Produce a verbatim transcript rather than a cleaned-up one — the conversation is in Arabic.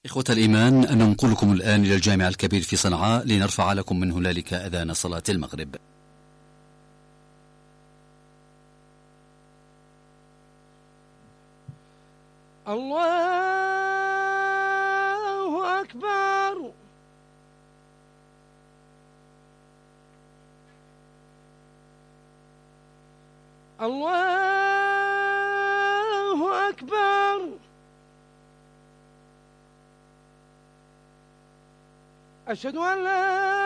إخوة الإيمان، ننقلكم الآن إلى الجامع الكبير في صنعاء لنرفع لكم من هنالك أذان صلاة المغرب. الله أكبر. الله أكبر. أشهد أن لا